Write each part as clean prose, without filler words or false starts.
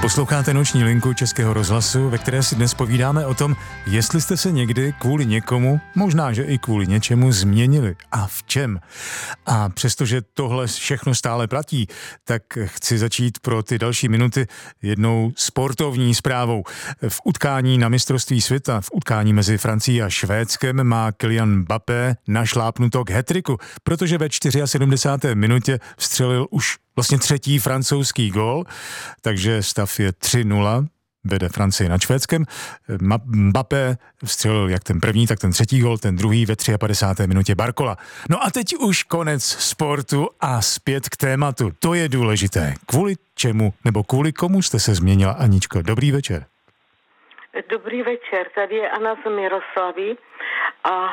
Posloucháte Noční linku Českého rozhlasu, ve které si dnes povídáme o tom, jestli jste se někdy kvůli někomu, možná že i kvůli něčemu změnili a v čem. A přestože tohle všechno stále platí, tak chci začít pro ty další minuty jednou sportovní zprávou. V utkání na mistrovství světa, v utkání mezi Francií a Švédskem má Kylian Mbappé našlápnuto k hat-tricku, protože ve 74. minutě vstřelil už vlastně třetí francouzský gól, takže stav je 3-0, vede Francie nad Švédskem. Mbappé vstřelil jak ten první, tak ten třetí gól, ten druhý ve 53. minutě Barcola. No a teď už konec sportu a zpět k tématu. To je důležité. Kvůli čemu nebo kvůli komu jste se změnila, Aničko? Dobrý večer. Dobrý večer, tady je Anna z Miroslavy a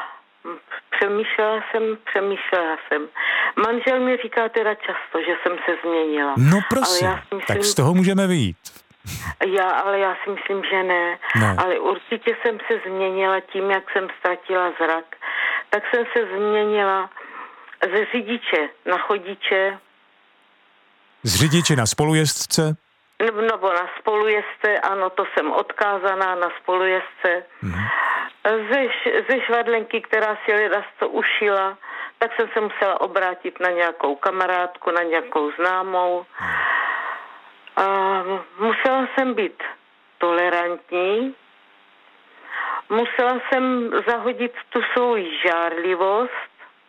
přemýšlela jsem. Manžel mi říká teda často, že jsem se změnila. No prosím, tak z toho můžeme vyjít. Ale já si myslím, že ne. Ale určitě jsem se změnila tím, jak jsem ztratila zrak. Tak jsem se změnila ze řidiče na chodiče. Z řidiče na spolujezdce? Nebo na spolujezdce, ano, to jsem odkázaná na spolujezdce. Ze švadlenky, která si leda to ušila, tak jsem se musela obrátit na nějakou kamarádku, na nějakou známou. A musela jsem být tolerantní, musela jsem zahodit tu svou žárlivost,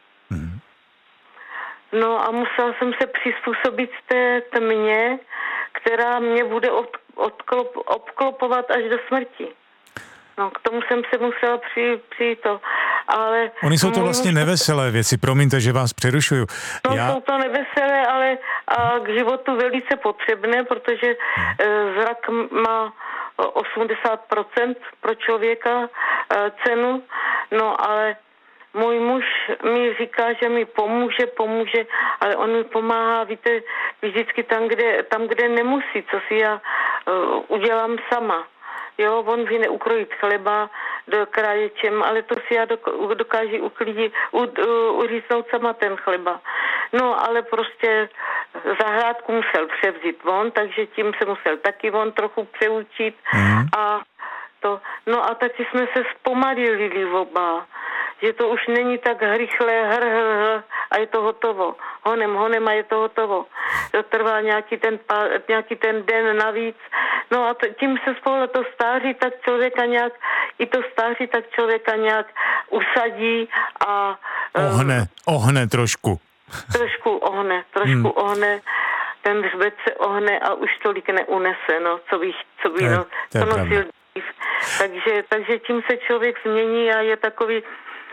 no a musela jsem se přizpůsobit té tmě, která mě bude obklopovat až do smrti. No, k tomu jsem se musela přijít to, ale... Oni jsou to vlastně neveselé věci, promiňte, že vás přerušuju. Jsou to neveselé, ale k životu velice potřebné, protože zrak má 80% pro člověka cenu, no ale můj muž mi říká, že mi pomůže, ale on mi pomáhá, víte, vždycky tam, kde nemusí, co si já udělám sama. Jo, on vy neukrojit chleba do kráječem, ale to si já dokážu uříznout sama ten chleba. No, ale prostě zahrádku musel převzít on, takže tím se musel taky on trochu přeučit a to. No a taky jsme se zpomalili oba, že to už není tak rychle a je to hotovo. Honem a je to hotovo. To trvá nějaký ten den navíc. No a tím se spolu to stáří, tak člověka nějak, i to stáří, tak člověka nějak usadí a... Ohne trošku. Trošku ohne. Ten hřbet se ohne a už tolik neunese, no, co nosil dřív. Takže tím se člověk změní a je takový...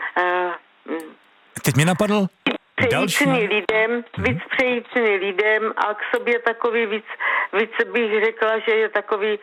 Teď mě napadl víc přejícný lidem a k sobě takový víc bych řekla, že je takový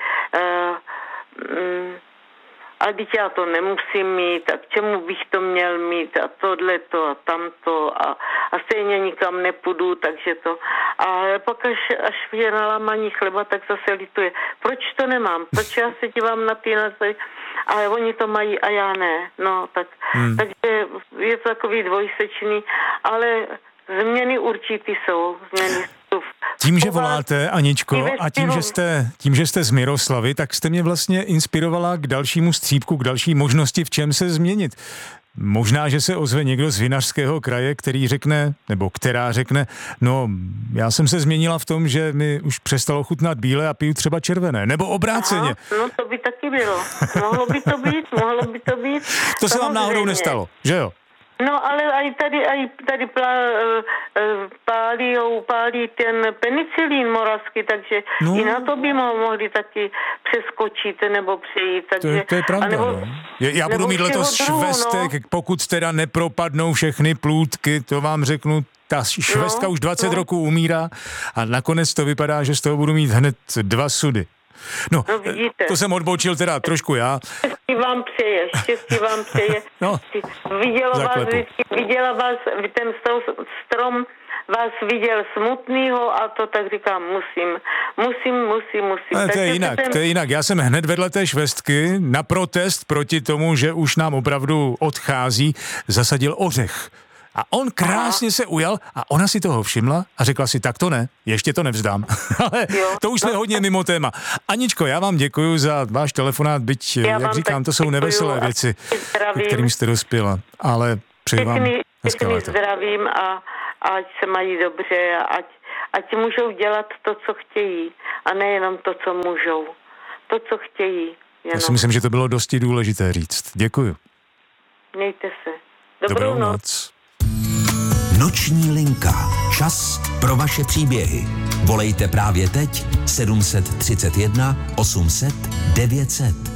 a teď já to nemusím mít a k čemu bych to měl mít a tohleto a tamto a stejně nikam nepůjdu, takže to. A pak až je na lámaní chleba, tak zase lituje. Proč to nemám? Proč já se dívám na ty ale oni to mají a já ne. No, takže je to takový dvojsečný, ale změny určitý jsou. Tím, že voláte, Aničko, a tím, že jste z Miroslavy, tak jste mě vlastně inspirovala k dalšímu střípku, k další možnosti, v čem se změnit. Možná, že se ozve někdo z Vinařského kraje, který řekne, nebo která řekne, no, já jsem se změnila v tom, že mi už přestalo chutnat bílé a piju třeba červené, nebo obráceně. No, to by taky bylo. Mohlo by to být. To se vám náhodou nestalo, že jo? No, ale i tady pálí ten penicilín moravský, takže i na to by mohli taky přeskočit nebo přejít. Takže, to je pravda, Já budu mít letos švestek, pokud teda nepropadnou všechny plůdky, to vám řeknu, ta švestka už 20 roků umírá a nakonec to vypadá, že z toho budu mít hned 2 sudy. No to jsem odbočil teda trošku já. Štěstí vám přeje. No, viděla vás, ten strom vás viděl smutnýho a to tak říkám, musím. Ale to je jinak. Já jsem hned vedle té švestky na protest proti tomu, že už nám opravdu odchází, zasadil ořech. A on krásně se ujal a ona si toho všimla a řekla si, tak to ne, ještě to nevzdám. Ale to už jsme hodně mimo téma. Aničko, já vám děkuju za váš telefonát, byť, jak říkám, to jsou neveselé věci, kterým jste dospěla, ale přeji vám hezké léto. Zdravím a ať se mají dobře a ať můžou dělat to, co chtějí a nejenom to, co můžou. To, co chtějí. Jenom. Já si myslím, že to bylo dosti důležité říct. Děkuju. Mějte se. Dobrou noc. Noční linka. Čas pro vaše příběhy. Volejte právě teď 731 800 900.